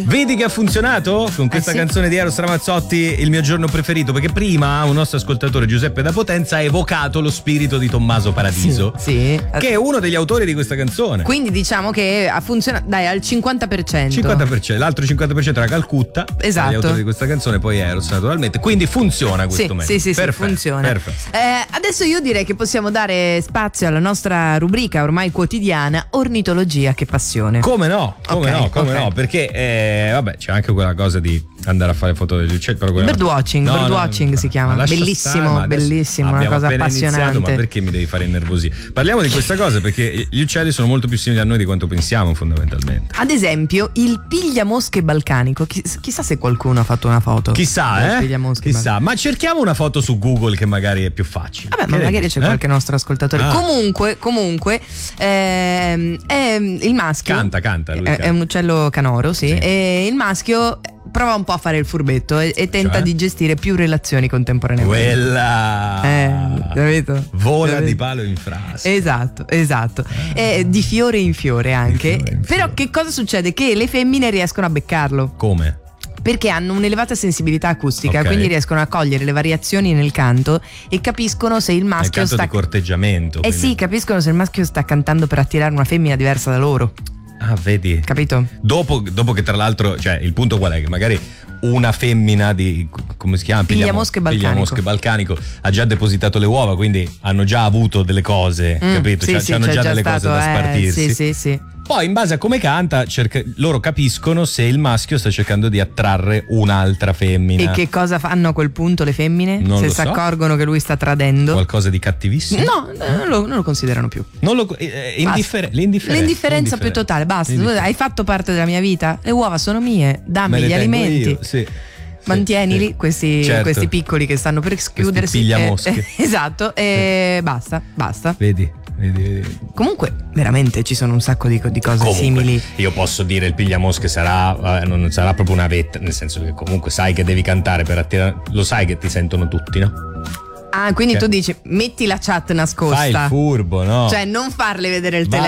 Vedi che ha funzionato con questa canzone di Eros Ramazzotti, Il mio giorno preferito, perché prima un nostro ascoltatore, Giuseppe da Potenza, ha evocato lo spirito di Tommaso Paradiso, sì, che è uno degli autori di questa canzone. Quindi diciamo che ha funzionato, dai, al 50%. 50%, l'altro 50% era Calcutta, esatto, gli autori di questa canzone, poi Eros naturalmente, quindi funziona questo metodo. Sì, perfetto, funziona. Perfetto. Adesso io direi che possiamo dare spazio alla nostra rubrica ormai quotidiana, Ornitologia che passione. Come no, perché vabbè, c'è anche quella cosa di andare a fare foto degli uccelli, però birdwatching si chiama, bellissimo, una cosa appassionante. Ma perché mi devi fare innervosire? Parliamo di questa cosa perché gli uccelli sono molto più simili a noi di quanto pensiamo, fondamentalmente. Ad esempio il pigliamosche balcanico, chissà se qualcuno ha fatto una foto. Chissà, ma cerchiamo una foto su Google che magari è più facile. Vabbè, ma magari c'è qualche nostro ascoltatore. Comunque è il maschio. Canta. È un uccello canoro, sì. E il maschio prova un po' a fare il furbetto e tenta di gestire più relazioni contemporaneamente. Quella capito? Vola di palo in frasco. Esatto. Di fiore in fiore anche. Però che cosa succede? Che le femmine riescono a beccarlo. Come? Perché hanno un'elevata sensibilità acustica, quindi riescono a cogliere le variazioni nel canto e capisco se il maschio sta di corteggiamento. Sì, capiscono se il maschio sta cantando per attirare una femmina diversa da loro. Ah, vedi? Capito? Dopo che tra l'altro, cioè il punto qual è? Che magari una femmina di, come si chiama? Pigliamosche balcanico ha già depositato le uova, quindi hanno già avuto delle cose, capito? Hanno già delle cose da spartirsi. Sì. Poi in base a come canta loro capiscono se il maschio sta cercando di attrarre un'altra femmina. E che cosa fanno a quel punto le femmine? Se si accorgono che lui sta tradendo qualcosa di cattivissimo? No, non lo considerano più. L'indifferenza più totale. Basta, hai fatto parte della mia vita, le uova sono mie, dammi gli alimenti io, sì. Mantienili questi piccoli che stanno per schiudersi. Pigliamosche. Esatto, e basta. Vedi. Comunque veramente ci sono un sacco di cose simili. Io posso dire il pigliamosche non sarà proprio una vetta, nel senso che comunque sai che devi cantare per attirare, lo sai che ti sentono tutti, no? Ah, quindi tu dici metti la chat nascosta. Fai il furbo, no? Cioè non farle vedere il telefono.